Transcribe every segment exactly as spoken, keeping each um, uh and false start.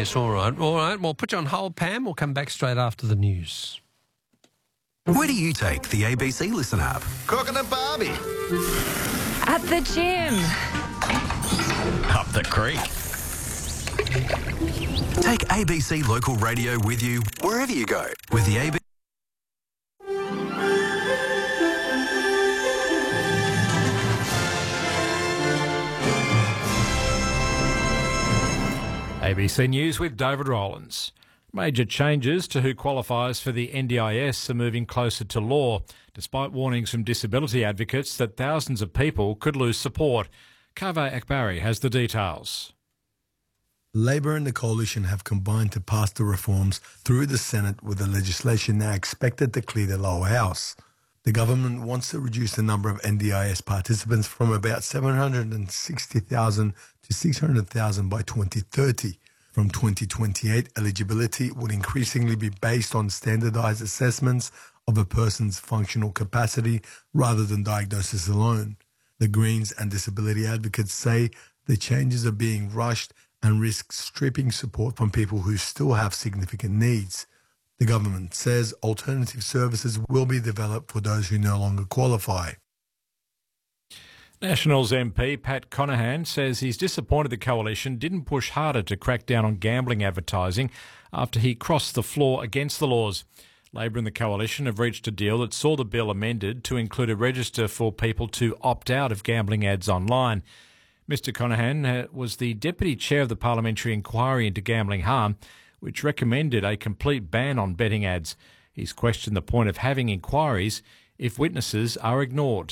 Yes, all right. All right, we'll put you on hold, Pam. We'll come back straight after the news. Where do you take the A B C Listen app? Cooking at Barbie. At the gym. Up the creek. Take A B C Local Radio with you wherever you go with the A B C. A B C News with David Rowlands. Major changes to who qualifies for the N D I S are moving closer to law, despite warnings from disability advocates that thousands of people could lose support. Kaveh Akbari has the details. Labor and the Coalition have combined to pass the reforms through the Senate, with the legislation now expected to clear the lower house. The government wants to reduce the number of N D I S participants from about seven hundred sixty thousand to six hundred thousand by twenty thirty. From twenty twenty-eight, eligibility would increasingly be based on standardised assessments of a person's functional capacity rather than diagnosis alone. The Greens and disability advocates say the changes are being rushed and risk stripping support from people who still have significant needs. The government says alternative services will be developed for those who no longer qualify. Nationals M P Pat Conahan says he's disappointed the Coalition didn't push harder to crack down on gambling advertising after he crossed the floor against the laws. Labor and the Coalition have reached a deal that saw the bill amended to include a register for people to opt out of gambling ads online. Mister Conahan was the Deputy Chair of the Parliamentary Inquiry into Gambling Harm, which recommended a complete ban on betting ads. He's questioned the point of having inquiries if witnesses are ignored.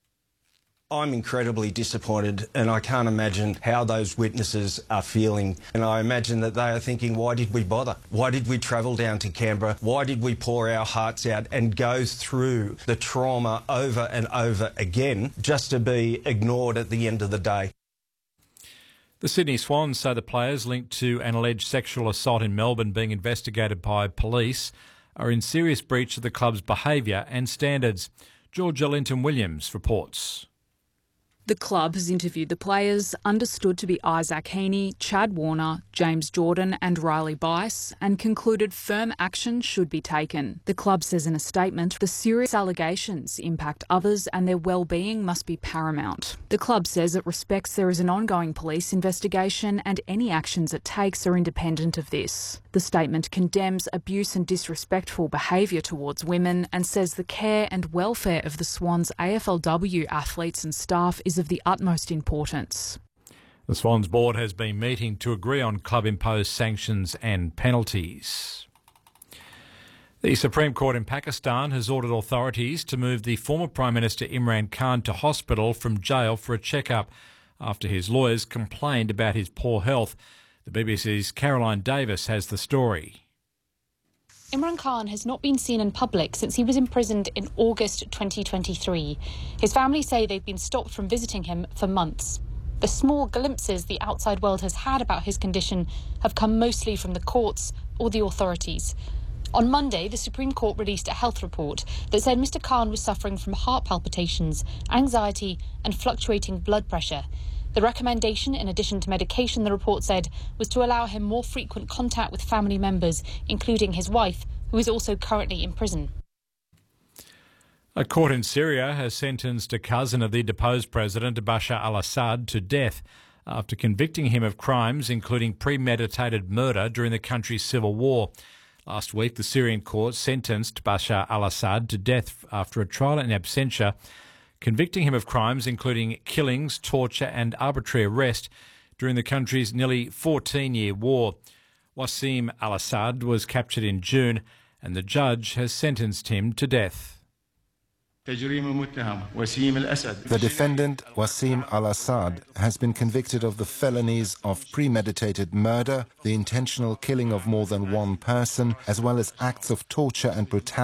I'm incredibly disappointed, and I can't imagine how those witnesses are feeling. And I imagine that they are thinking, why did we bother? Why did we travel down to Canberra? Why did we pour our hearts out and go through the trauma over and over again just to be ignored at the end of the day? The Sydney Swans say the players linked to an alleged sexual assault in Melbourne being investigated by police are in serious breach of the club's behaviour and standards. Georgia Linton-Williams reports. The club has interviewed the players, understood to be Isaac Heaney, Chad Warner, James Jordan and Riley Bice, and concluded firm action should be taken. The club says in a statement, the serious allegations impact others and their well-being must be paramount. The club says it respects there is an ongoing police investigation and any actions it takes are independent of this. The statement condemns abuse and disrespectful behaviour towards women and says the care and welfare of the Swans A F L W athletes and staff is of the utmost importance. The Swans board has been meeting to agree on club-imposed sanctions and penalties. The Supreme Court in Pakistan has ordered authorities to move the former Prime Minister Imran Khan to hospital from jail for a checkup after his lawyers complained about his poor health. The B B C's Caroline Davis has the story. Imran Khan has not been seen in public since he was imprisoned in August twenty twenty-three. His family say they've been stopped from visiting him for months. The small glimpses the outside world has had about his condition have come mostly from the courts or the authorities. On Monday, the Supreme Court released a health report that said Mister Khan was suffering from heart palpitations, anxiety and fluctuating blood pressure. The recommendation, in addition to medication, the report said, was to allow him more frequent contact with family members, including his wife, who is also currently in prison. A court in Syria has sentenced a cousin of the deposed president, Bashar al-Assad, to death after convicting him of crimes including premeditated murder during the country's civil war. Last week, the Syrian court sentenced Bashar al-Assad to death after a trial in absentia, convicting him of crimes including killings, torture and arbitrary arrest during the country's nearly fourteen-year war. Wassim al-Assad was captured in June and the judge has sentenced him to death. The defendant, Wassim al-Assad, has been convicted of the felonies of premeditated murder, the intentional killing of more than one person, as well as acts of torture and brutality